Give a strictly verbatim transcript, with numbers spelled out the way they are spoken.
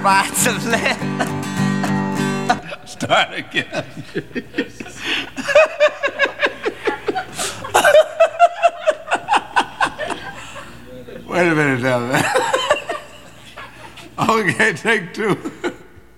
spots of land. Start again. Wait a minute now, man. Okay, take two.